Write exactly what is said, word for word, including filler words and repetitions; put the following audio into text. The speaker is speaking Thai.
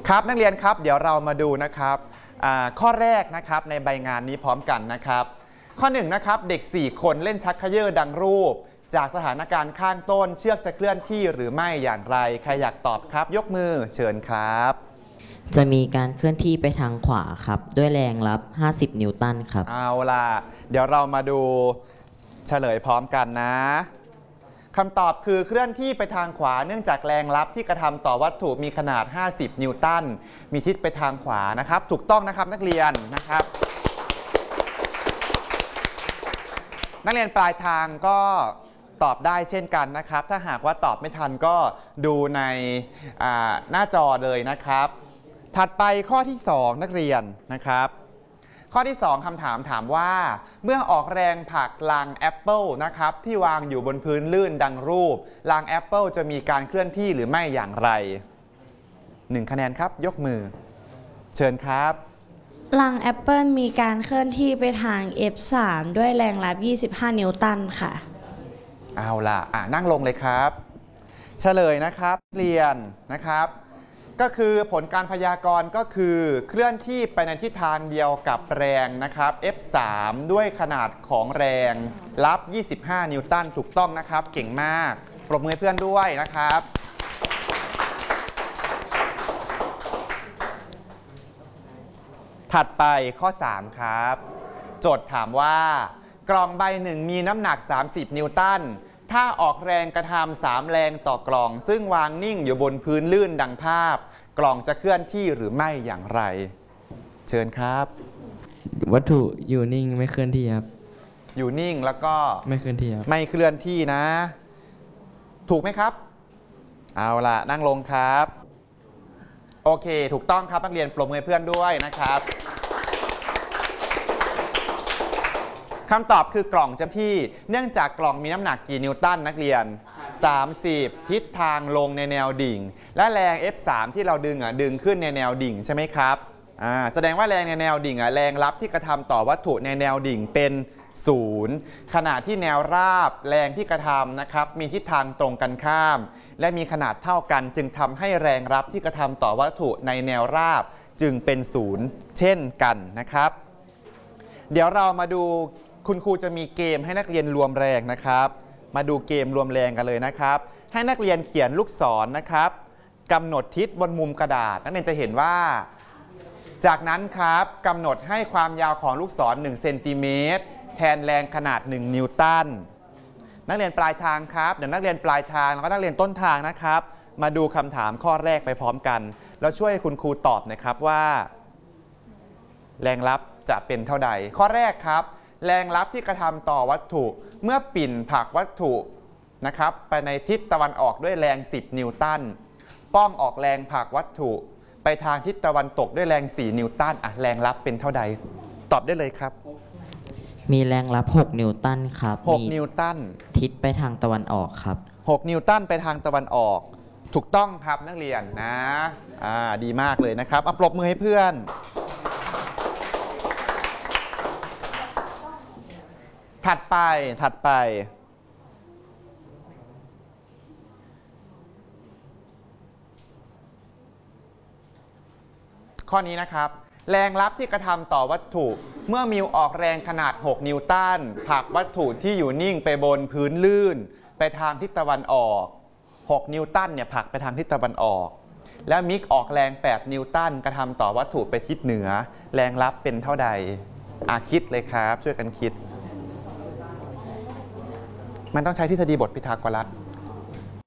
ครับนักเรียนครับเดี๋ยวเรามาดูนะครับข้อแรกนะครับในใบงานนี้พร้อมกันนะครับข้อหนึ่งนะครับเด็กสี่คนเล่นชักเขย่อดังรูปจากสถานการณ์ข้างต้นเชือกจะเคลื่อนที่หรือไม่อย่างไรใครอยากตอบครับยกมือเชิญครับจะมีการเคลื่อนที่ไปทางขวาครับด้วยแรงรับห้าสิบนิวตันครับเอาล่ะเดี๋ยวเรามาดูเฉลยพร้อมกันนะคำตอบคือเคลื่อนที่ไปทางขวาเนื่องจากแรงรับที่กระทำต่อวัตถุมีขนาดห้าสิบนิวตันมีทิศไปทางขวานะครับถูกต้องนะครับนักเรียนนะครับนักเรียนปลายทางก็ตอบได้เช่นกันนะครับถ้าหากว่าตอบไม่ทันก็ดูในหน้าจอเลยนะครับถัดไปข้อที่สองนักเรียนนะครับข้อที่สองคำถามถามว่าเมื่อออกแรงผลักลังแอปเปิลนะครับที่วางอยู่บนพื้นลื่นดังรูปลังแอปเปิลจะมีการเคลื่อนที่หรือไม่อย่างไรหนึ่งคะแนนครับยกมือเชิญครับลังแอปเปิลมีการเคลื่อนที่ไปทาง เอฟ สาม ด้วยแรงรับยี่สิบห้านิวตันค่ะเอาล่ะอ่ะนั่งลงเลยครับเฉลยนะครับเรียนนะครับก็คือผลการพยากรณ์ก็คือเคลื่อนที่ไปในทิศทางเดียวกับแรงนะครับ เอฟ สาม ด้วยขนาดของแรงรับยี่สิบห้านิวตันถูกต้องนะครับเก่งมากปรบมือให้เพื่อนด้วยนะครับถัดไปข้อสามครับโจทย์ถามว่ากล่องใบหนึ่งมีน้ำหนักสามสิบนิวตันถ้าออกแรงกระทำสามแรงต่อกล่องซึ่งวางนิ่งอยู่บนพื้นลื่นดังภาพกล่องจะเคลื่อนที่หรือไม่อย่างไรเชิญครับวัตถุอยู่นิ่งไม่เคลื่อนที่ครับอยู่นิ่งแล้วก็ไม่เคลื่อนที่ครับไม่เคลื่อนที่นะถูกไหมครับเอาล่ะนั่งลงครับโอเคถูกต้องครับนักเรียนปรบมือให้เพื่อนด้วยนะครับคำตอบคือกล่องจะที่เนื่องจากกล่องมีน้ำหนักกี่นิวตันนักเรียนสามสิบทิศทางลงในแนวดิ่งและแรง เอฟ สาม ที่เราดึงอ่ะดึงขึ้นในแนวดิ่งใช่ไหมครับอ่าแสดงว่าแรงในแนวดิ่งอ่ะแรงรับที่กระทำต่อวัตถุในแนวดิ่งเป็นศูนย์ขณะที่แนวราบแรงที่กระทำนะครับมีทิศทางตรงกันข้ามและมีขนาดเท่ากันจึงทำให้แรงรับที่กระทำต่อวัตถุในแนวราบจึงเป็นศูนย์เช่นกันนะครับเดี๋ยวเรามาดูคุณครูจะมีเกมให้นักเรียนรวมแรงนะครับมาดูเกมรวมแรงกันเลยนะครับให้นักเรียนเขียนลูกศรนะครับกำหนดทิศบนมุมกระดาษนักเรียนจะเห็นว่าจากนั้นครับกำหนดให้ความยาวของลูกศรหนึ่งเซนติเมตรแทนแรงขนาดหนึ่งนิวตันนักเรียนปลายทางครับเดี๋ยวนักเรียนปลายทางแล้วก็นักเรียนต้นทางนะครับมาดูคำถามข้อแรกไปพร้อมกันแล้วช่วยคุณครูตอบนะครับว่าแรงรับจะเป็นเท่าใดข้อแรกครับแรงรับที่กระทำต่อวัตถุเมื่อปิ่นผลักวัตถุนะครับไปในทิศตะวันออกด้วยแรงสิบนิวตันป้องออกแรงผลักวัตถุไปทางทิศตะวันตกด้วยแรงสี่นิวตันอ่ะแรงรับเป็นเท่าใดตอบได้เลยครับมีแรงรับหกนิวตันครับหกนิวตันทิศไปทางตะวันออกครับหกนิวตันไปทางตะวันออกถูกต้องครับนักเรียนนะอ่าดีมากเลยนะครับเอาปรบมือให้เพื่อนถัดไปถัดไปข้อนี้นะครับแรงรับที่กระทำต่อวัตถุเมื่อมิวออกแรงขนาดหกนิวตันผลักวัตถุที่อยู่นิ่งไปบนพื้นลื่นไปทางทิศตะวันออกหกนิวตันเนี่ยผลักไปทางทิศตะวันออกแล้วมิกออกแรงแปดนิวตันกระทำต่อวัตถุไปทิศเหนือแรงรับเป็นเท่าใดอาคิดเลยครับช่วยกันคิดมันต้องใช้ทฤษฎีบทพีทาโกรัส